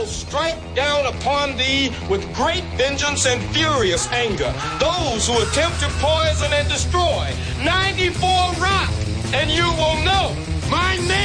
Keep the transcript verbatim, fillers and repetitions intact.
will strike down upon thee with great vengeance and furious anger those who attempt to poison and destroy. ninety-four rock, and you will know my name.